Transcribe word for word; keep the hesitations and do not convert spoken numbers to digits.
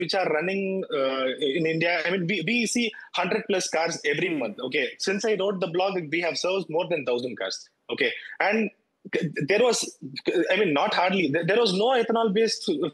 which are running uh, in India. I mean, we, we see one hundred plus cars every mm. month. Okay. Since I wrote the blog, we have served more than one thousand cars. Okay. And there was, I mean, not hardly, there was no ethanol based